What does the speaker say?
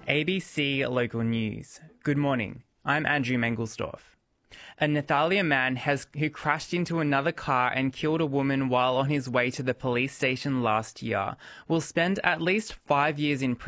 ABC Local News. Good morning. I'm Andrew Mengelsdorf. A Nathalia man who crashed into another car and killed a woman while on his way to the police station last year will spend at least 5 years in prison.